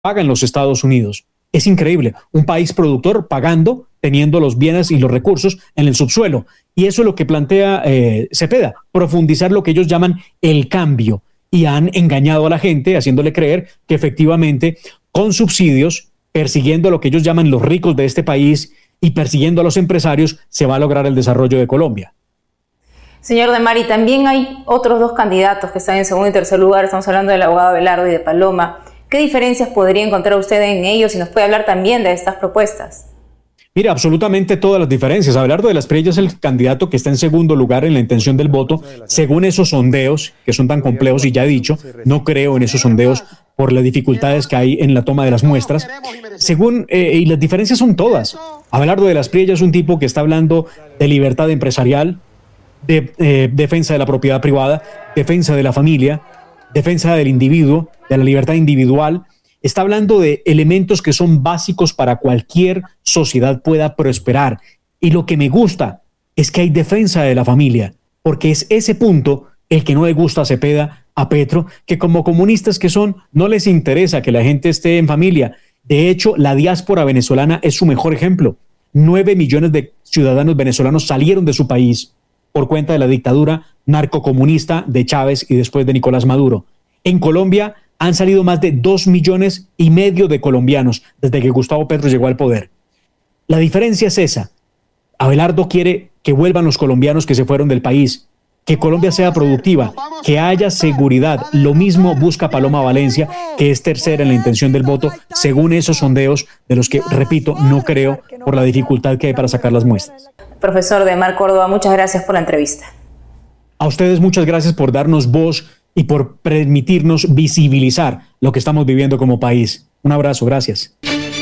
paga en los Estados Unidos. Es increíble, un país productor pagando, teniendo los bienes y los recursos en el subsuelo. Y eso es lo que plantea Cepeda, profundizar lo que ellos llaman el cambio. Y han engañado a la gente, haciéndole creer que efectivamente con subsidios, persiguiendo lo que ellos llaman los ricos de este país y persiguiendo a los empresarios, se va a lograr el desarrollo de Colombia. Señor Demary, también hay otros dos candidatos que están en segundo y tercer lugar. Estamos hablando del abogado Abelardo y de Paloma. ¿Qué diferencias podría encontrar usted en ellos? Y nos puede hablar también de estas propuestas. Mira, absolutamente todas las diferencias. Abelardo de las Preyes es el candidato que está en segundo lugar en la intención del voto, según esos sondeos, que son tan complejos, y ya he dicho, no creo en esos sondeos por las dificultades que hay en la toma de las muestras. Y las diferencias son todas. Abelardo de las Preyes es un tipo que está hablando de libertad empresarial, de defensa de la propiedad privada, defensa de la familia, defensa del individuo, de la libertad individual. Está hablando de elementos que son básicos para cualquier sociedad pueda prosperar. Y lo que me gusta es que hay defensa de la familia, porque es ese punto el que no le gusta a Cepeda, a Petro, que como comunistas que son, no les interesa que la gente esté en familia. De hecho, la diáspora venezolana es su mejor ejemplo. 9 millones de ciudadanos venezolanos salieron de su país por cuenta de la dictadura narcocomunista de Chávez y después de Nicolás Maduro. En Colombia han salido más de 2,5 millones de colombianos desde que Gustavo Petro llegó al poder. La diferencia es esa. Abelardo quiere que vuelvan los colombianos que se fueron del país, que Colombia sea productiva, que haya seguridad. Lo mismo busca Paloma Valencia, que es tercera en la intención del voto, según esos sondeos de los que, repito, no creo por la dificultad que hay para sacar las muestras. Profesor Demar Córdoba, muchas gracias por la entrevista. A ustedes muchas gracias por darnos voz y por permitirnos visibilizar lo que estamos viviendo como país. Un abrazo, gracias.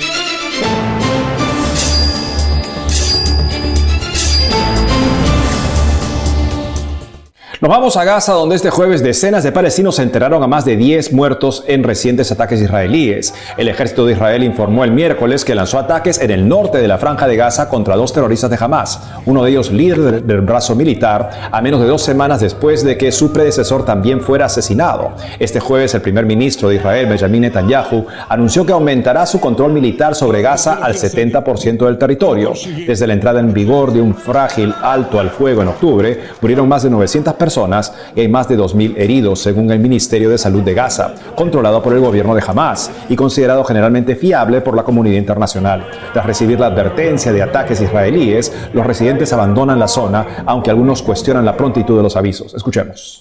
Nos vamos a Gaza, donde este jueves decenas de palestinos se enteraron a más de 10 muertos en recientes ataques israelíes. El ejército de Israel informó el miércoles que lanzó ataques en el norte de la franja de Gaza contra 2 terroristas de Hamas, uno de ellos líder del brazo militar, a menos de 2 semanas después de que su predecesor también fuera asesinado. Este jueves, el primer ministro de Israel, Benjamin Netanyahu, anunció que aumentará su control militar sobre Gaza al 70% del territorio. Desde la entrada en vigor de un frágil alto al fuego en octubre, murieron más de 900 personas y hay más de 2,000 heridos, según el Ministerio de Salud de Gaza, controlado por el gobierno de Hamas y considerado generalmente fiable por la comunidad internacional. Tras recibir la advertencia de ataques israelíes, los residentes abandonan la zona, aunque algunos cuestionan la prontitud de los avisos. Escuchemos.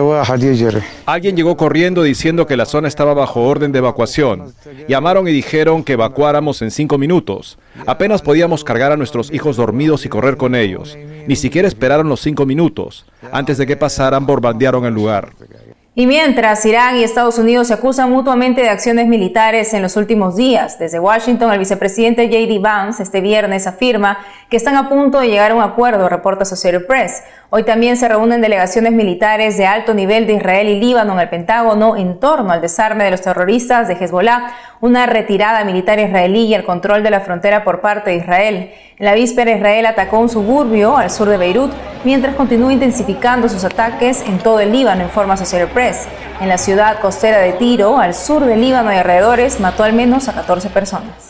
Alguien llegó corriendo diciendo que la zona estaba bajo orden de evacuación. Llamaron y dijeron que evacuáramos en 5 minutos. Apenas podíamos cargar a nuestros hijos dormidos y correr con ellos. Ni siquiera esperaron los 5 minutos. Antes de que pasaran, bombardearon el lugar. Y mientras Irán y Estados Unidos se acusan mutuamente de acciones militares en los últimos días, desde Washington el vicepresidente J.D. Vance este viernes afirma que están a punto de llegar a un acuerdo, reporta Associated Press. Hoy también se reúnen delegaciones militares de alto nivel de Israel y Líbano en el Pentágono en torno al desarme de los terroristas de Hezbollah, una retirada militar israelí y el control de la frontera por parte de Israel. En la víspera, Israel atacó un suburbio al sur de Beirut, mientras continúa intensificando sus ataques en todo el Líbano, informa Associated Press. En la ciudad costera de Tiro, al sur del Líbano y alrededores, mató al menos a 14 personas.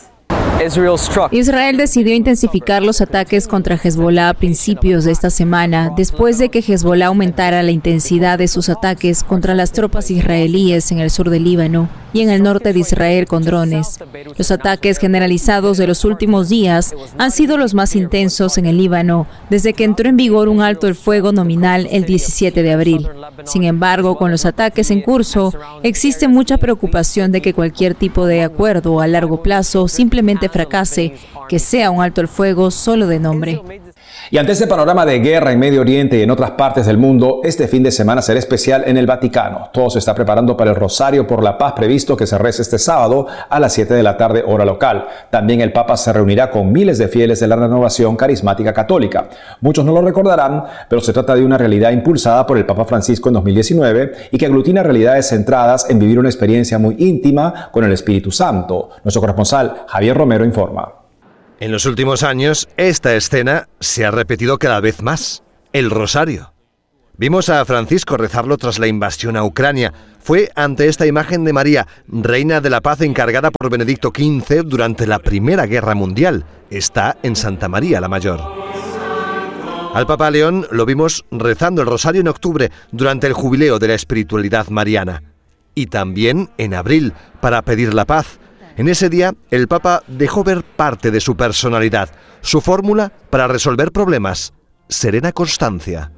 Israel decidió intensificar los ataques contra Hezbollah a principios de esta semana, después de que Hezbollah aumentara la intensidad de sus ataques contra las tropas israelíes en el sur del Líbano y en el norte de Israel con drones. Los ataques generalizados de los últimos días han sido los más intensos en el Líbano desde que entró en vigor un alto el fuego nominal el 17 de abril. Sin embargo, con los ataques en curso, existe mucha preocupación de que cualquier tipo de acuerdo a largo plazo simplemente fracase, que sea un alto el fuego solo de nombre. Y ante este panorama de guerra en Medio Oriente y en otras partes del mundo, este fin de semana será especial en el Vaticano. Todo se está preparando para el Rosario por la Paz previsto que se rece este sábado a las 7 de la tarde hora local. También el Papa se reunirá con miles de fieles de la Renovación Carismática Católica. Muchos no lo recordarán, pero se trata de una realidad impulsada por el Papa Francisco en 2019 y que aglutina realidades centradas en vivir una experiencia muy íntima con el Espíritu Santo. Nuestro corresponsal Javier Romero informa. En los últimos años, esta escena se ha repetido cada vez más, el Rosario. Vimos a Francisco rezarlo tras la invasión a Ucrania. Fue ante esta imagen de María, reina de la paz encargada por Benedicto XV durante la Primera Guerra Mundial. Está en Santa María la Mayor. Al Papa León lo vimos rezando el rosario en octubre durante el jubileo de la espiritualidad mariana. Y también en abril, para pedir la paz. En ese día, el Papa dejó ver parte de su personalidad, su fórmula para resolver problemas: serena constancia.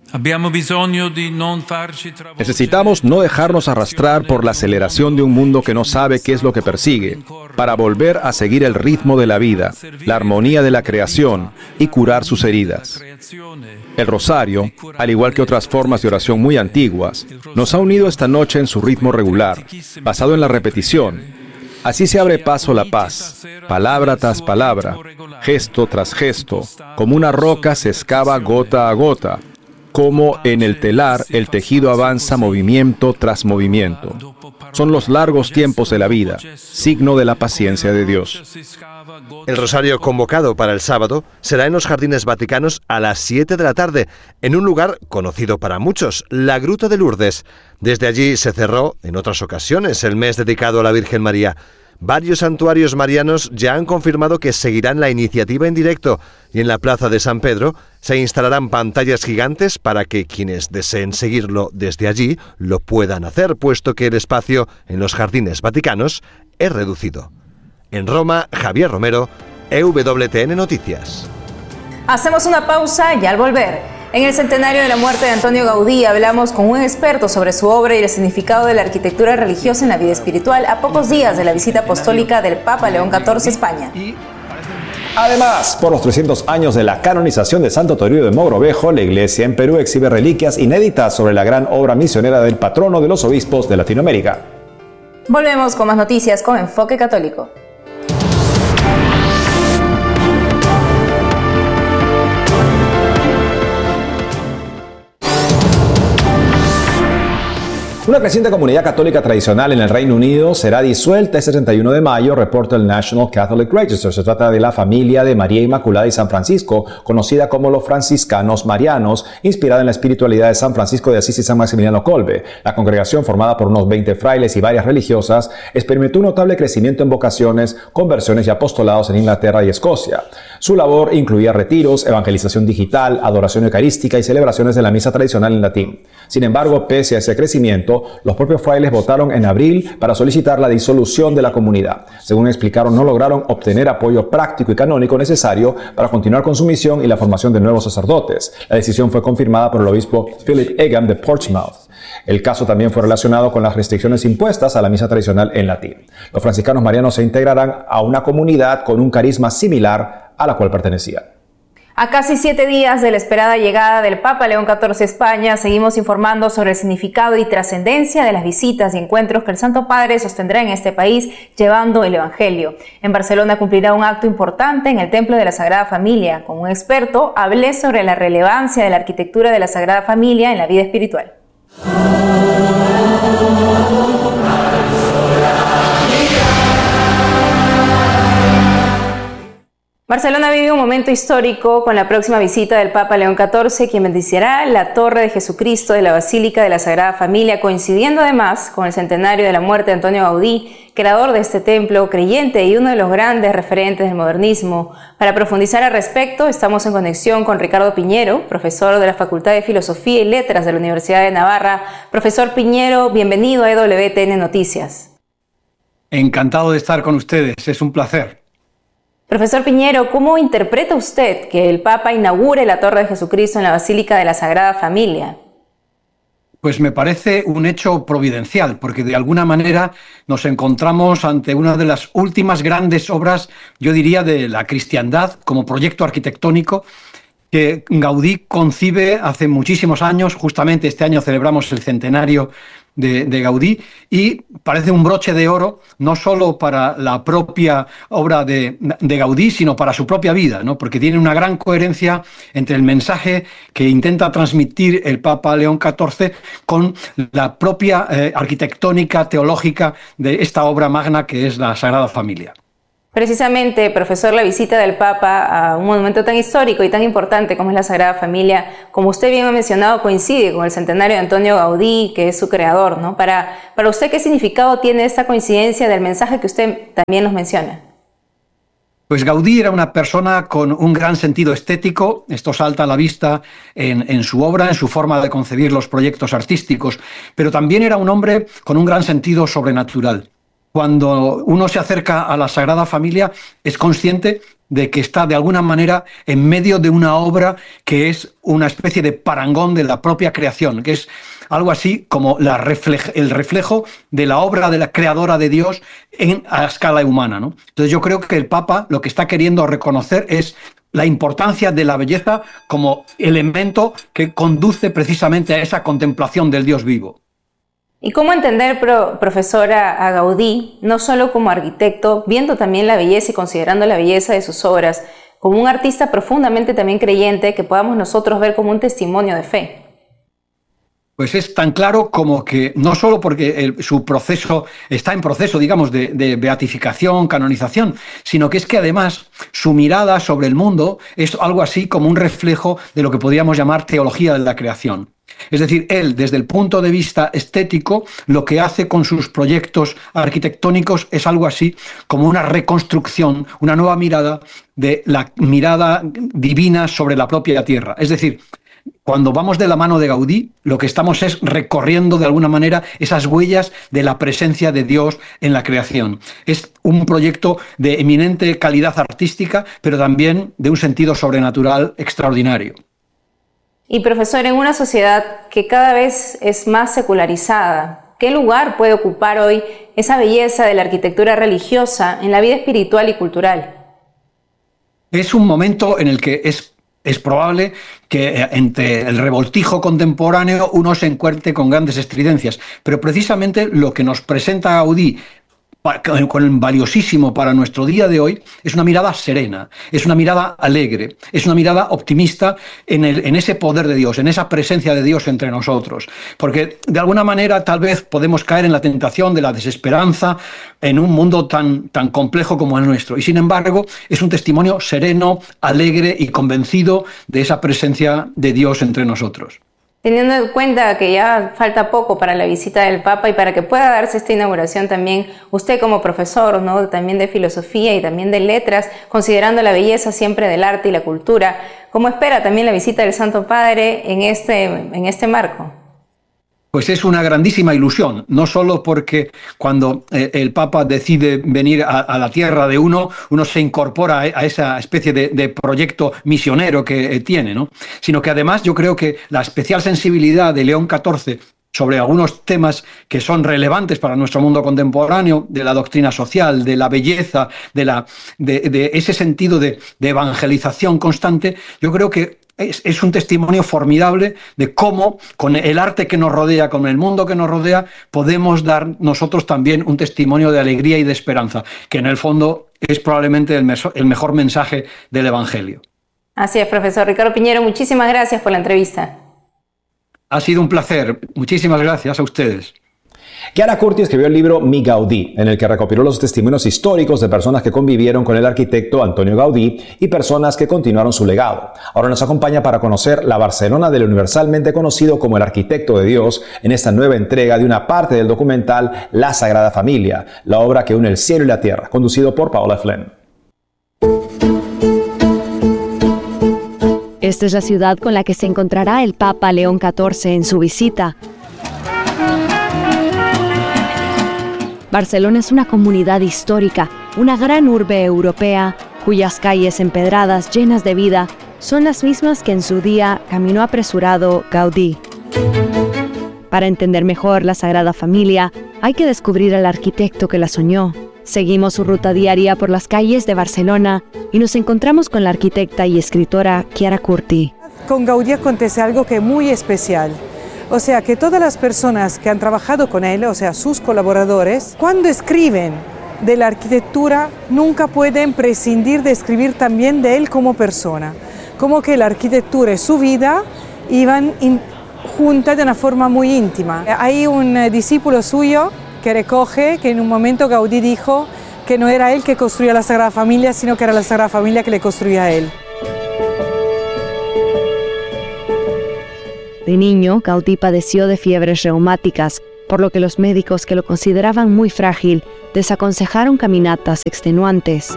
Necesitamos no dejarnos arrastrar por la aceleración de un mundo que no sabe qué es lo que persigue, para volver a seguir el ritmo de la vida, la armonía de la creación y curar sus heridas. El rosario, al igual que otras formas de oración muy antiguas, nos ha unido esta noche en su ritmo regular, basado en la repetición. Así se abre paso la paz, palabra tras palabra, gesto tras gesto, como una roca se excava gota a gota. Como en el telar el tejido avanza movimiento tras movimiento. Son los largos tiempos de la vida, signo de la paciencia de Dios. El rosario convocado para el sábado será en los Jardines Vaticanos a las 7 de la tarde, en un lugar conocido para muchos, la Gruta de Lourdes. Desde allí se cerró, en otras ocasiones, el mes dedicado a la Virgen María. Varios santuarios marianos ya han confirmado que seguirán la iniciativa en directo y en la Plaza de San Pedro se instalarán pantallas gigantes para que quienes deseen seguirlo desde allí lo puedan hacer, puesto que el espacio en los Jardines Vaticanos es reducido. En Roma, Javier Romero, EWTN Noticias. Hacemos una pausa y al volver, en el centenario de la muerte de Antonio Gaudí hablamos con un experto sobre su obra y el significado de la arquitectura religiosa en la vida espiritual a pocos días de la visita apostólica del Papa León XIV a España. Además, por los 300 años de la canonización de Santo Toribio de Mogrovejo, la Iglesia en Perú exhibe reliquias inéditas sobre la gran obra misionera del patrono de los obispos de Latinoamérica. Volvemos con más noticias con Enfoque Católico. Una creciente comunidad católica tradicional en el Reino Unido será disuelta este 31 de mayo, reporta el National Catholic Register. Se trata de la familia de María Inmaculada y San Francisco, conocida como los franciscanos marianos, inspirada en la espiritualidad de San Francisco de Asís y San Maximiliano Kolbe. La congregación, formada por unos 20 frailes y varias religiosas, experimentó un notable crecimiento en vocaciones, conversiones y apostolados en Inglaterra y Escocia. Su labor incluía retiros, evangelización digital, adoración eucarística y celebraciones de la misa tradicional en latín. Sin embargo, pese a ese crecimiento, los propios frailes votaron en abril para solicitar la disolución de la comunidad. Según explicaron, no lograron obtener apoyo práctico y canónico necesario para continuar con su misión y la formación de nuevos sacerdotes. La decisión fue confirmada por el obispo Philip Egham de Portsmouth. El caso también fue relacionado con las restricciones impuestas a la misa tradicional en latín. Los franciscanos marianos se integrarán a una comunidad con un carisma similar a la cual pertenecían. A casi 7 días de la esperada llegada del Papa León XIV a España, seguimos informando sobre el significado y trascendencia de las visitas y encuentros que el Santo Padre sostendrá en este país llevando el Evangelio. En Barcelona cumplirá un acto importante en el Templo de la Sagrada Familia. Con un experto hablé sobre la relevancia de la arquitectura de la Sagrada Familia en la vida espiritual. Barcelona vive un momento histórico con la próxima visita del Papa León XIV, quien bendecirá la Torre de Jesucristo de la Basílica de la Sagrada Familia, coincidiendo además con el centenario de la muerte de Antonio Gaudí, creador de este templo, creyente y uno de los grandes referentes del modernismo. Para profundizar al respecto, estamos en conexión con Ricardo Piñero, profesor de la Facultad de Filosofía y Letras de la Universidad de Navarra. Profesor Piñero, bienvenido a EWTN Noticias. Encantado de estar con ustedes, es un placer. Profesor Piñero, ¿cómo interpreta usted que el Papa inaugure la Torre de Jesucristo en la Basílica de la Sagrada Familia? Pues me parece un hecho providencial, porque de alguna manera nos encontramos ante una de las últimas grandes obras, yo diría, de la cristiandad como proyecto arquitectónico que Gaudí concibe hace muchísimos años. Justamente este año celebramos el centenario de Gaudí y parece un broche de oro no solo para la propia obra de Gaudí, sino para su propia vida, ¿no? Porque tiene una gran coherencia entre el mensaje que intenta transmitir el Papa León XIV con la propia arquitectónica teológica de esta obra magna que es la Sagrada Familia. Precisamente, profesor, la visita del Papa a un monumento tan histórico y tan importante como es la Sagrada Familia, como usted bien ha mencionado, coincide con el centenario de Antonio Gaudí, que es su creador, ¿no? Para usted, ¿qué significado tiene esta coincidencia del mensaje que usted también nos menciona? Pues Gaudí era una persona con un gran sentido estético, esto salta a la vista en su obra, en su forma de concebir los proyectos artísticos, pero también era un hombre con un gran sentido sobrenatural. Cuando uno se acerca a la Sagrada Familia es consciente de que está de alguna manera en medio de una obra que es una especie de parangón de la propia creación, que es algo así como el reflejo de la obra de la creadora de Dios a escala humana, ¿no? Entonces yo creo que el Papa lo que está queriendo reconocer es la importancia de la belleza como elemento que conduce precisamente a esa contemplación del Dios vivo. ¿Y cómo entender, profesora, a Gaudí, no solo como arquitecto, viendo también la belleza y considerando la belleza de sus obras, como un artista profundamente también creyente que podamos nosotros ver como un testimonio de fe? Pues es tan claro como que no solo porque su proceso está en proceso, digamos, de beatificación, canonización, sino que es que además su mirada sobre el mundo es algo así como un reflejo de lo que podríamos llamar teología de la creación. Es decir, él, desde el punto de vista estético, lo que hace con sus proyectos arquitectónicos es algo así como una reconstrucción, una nueva mirada de la mirada divina sobre la propia tierra. Es decir, cuando vamos de la mano de Gaudí, lo que estamos es recorriendo de alguna manera esas huellas de la presencia de Dios en la creación. Es un proyecto de eminente calidad artística, pero también de un sentido sobrenatural extraordinario. Y profesor, en una sociedad que cada vez es más secularizada, ¿qué lugar puede ocupar hoy esa belleza de la arquitectura religiosa en la vida espiritual y cultural? Es un momento en el que es probable que entre el revoltijo contemporáneo uno se encuentre con grandes estridencias, pero precisamente lo que nos presenta Gaudí con valiosísimo para nuestro día de hoy es una mirada serena, es una mirada alegre, es una mirada optimista en ese poder de Dios, en esa presencia de Dios entre nosotros. Porque de alguna manera tal vez podemos caer en la tentación de la desesperanza en un mundo tan complejo como el nuestro. Y sin embargo es un testimonio sereno, alegre y convencido de esa presencia de Dios entre nosotros. Teniendo en cuenta que ya falta poco para la visita del Papa y para que pueda darse esta inauguración también, usted como profesor, ¿no?, también de filosofía y también de letras, considerando la belleza siempre del arte y la cultura, ¿cómo espera también la visita del Santo Padre en este marco? Pues es una grandísima ilusión, no solo porque cuando el Papa decide venir a la tierra de uno se incorpora a esa especie de proyecto misionero que tiene, ¿no? Sino que además yo creo que la especial sensibilidad de León XIV sobre algunos temas que son relevantes para nuestro mundo contemporáneo, de la doctrina social, de la belleza, de ese sentido de evangelización constante, yo creo que es un testimonio formidable de cómo con el arte que nos rodea, con el mundo que nos rodea, podemos dar nosotros también un testimonio de alegría y de esperanza, que en el fondo es probablemente el mejor mensaje del Evangelio. Así es, profesor Ricardo Piñero, muchísimas gracias por la entrevista. Ha sido un placer. Muchísimas gracias a ustedes. Chiara Curti escribió el libro Mi Gaudí, en el que recopiló los testimonios históricos de personas que convivieron con el arquitecto Antonio Gaudí y personas que continuaron su legado. Ahora nos acompaña para conocer la Barcelona del universalmente conocido como el arquitecto de Dios en esta nueva entrega de una parte del documental La Sagrada Familia, la obra que une el cielo y la tierra, conducido por Paola Flem. Esta es la ciudad con la que se encontrará el Papa León XIV en su visita. Barcelona es una comunidad histórica, una gran urbe europea, cuyas calles empedradas llenas de vida son las mismas que en su día caminó apresurado Gaudí. Para entender mejor la Sagrada Familia, hay que descubrir al arquitecto que la soñó. Seguimos su ruta diaria por las calles de Barcelona y nos encontramos con la arquitecta y escritora Chiara Curti. Con Gaudí acontece algo que es muy especial. O sea, que todas las personas que han trabajado con él, o sea, sus colaboradores, cuando escriben de la arquitectura, nunca pueden prescindir de escribir también de él como persona. Como que la arquitectura y su vida iban juntas de una forma muy íntima. Hay un discípulo suyo que recoge que en un momento Gaudí dijo: que no era él que construía la Sagrada Familia, sino que era la Sagrada Familia que le construía a él. De niño, Gaudí padeció de fiebres reumáticas, por lo que los médicos, que lo consideraban muy frágil, desaconsejaron caminatas extenuantes.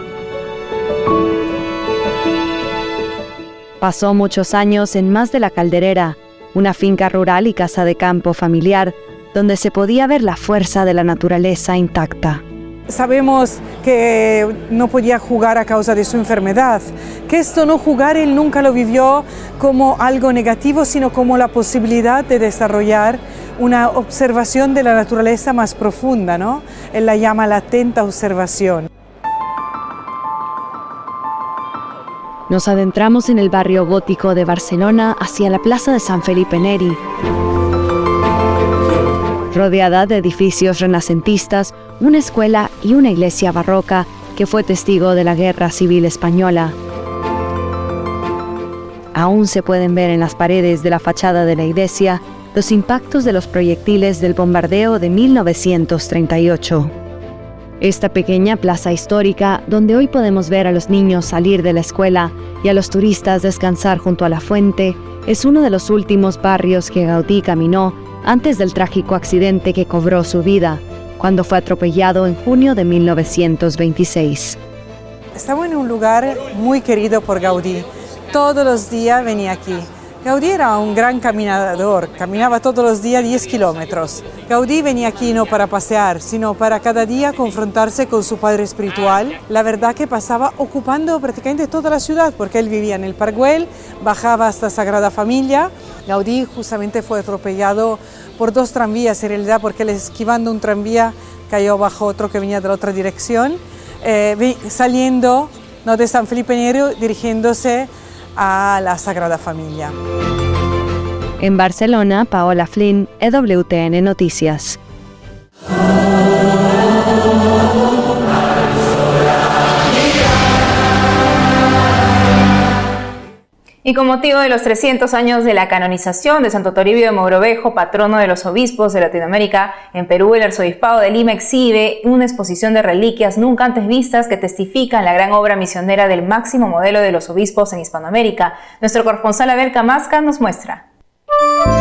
Pasó muchos años en Mas de la Calderera, una finca rural y casa de campo familiar, donde se podía ver la fuerza de la naturaleza intacta. Sabemos que no podía jugar a causa de su enfermedad, que esto no jugar él nunca lo vivió como algo negativo, sino como la posibilidad de desarrollar una observación de la naturaleza más profunda, ¿no? Él la llama la atenta observación. Nos adentramos en el barrio gótico de Barcelona hacia la plaza de San Felipe Neri. Rodeada de edificios renacentistas, una escuela y una iglesia barroca que fue testigo de la Guerra Civil Española. Aún se pueden ver en las paredes de la fachada de la iglesia los impactos de los proyectiles del bombardeo de 1938. Esta pequeña plaza histórica, donde hoy podemos ver a los niños salir de la escuela y a los turistas descansar junto a la fuente, es uno de los últimos barrios que Gaudí caminó antes del trágico accidente que cobró su vida, cuando fue atropellado en junio de 1926. Estamos en un lugar muy querido por Gaudí. Todos los días venía aquí. Gaudí era un gran caminador, caminaba todos los días 10 kilómetros. Gaudí venía aquí no para pasear, sino para cada día confrontarse con su padre espiritual. La verdad que pasaba ocupando prácticamente toda la ciudad, porque él vivía en el Parguel, bajaba hasta Sagrada Familia. Gaudí justamente fue atropellado por 2 tranvías, en realidad, porque él, esquivando un tranvía, cayó bajo otro que venía de la otra dirección, saliendo de San Felipe Neri, dirigiéndose a la Sagrada Familia. En Barcelona, Paola Flynn, EWTN Noticias. Y con motivo de los 300 años de la canonización de Santo Toribio de Mogrovejo, patrono de los obispos de Latinoamérica, en Perú el Arzobispado de Lima exhibe una exposición de reliquias nunca antes vistas que testifican la gran obra misionera del máximo modelo de los obispos en Hispanoamérica. Nuestro corresponsal Abel Camasca nos muestra.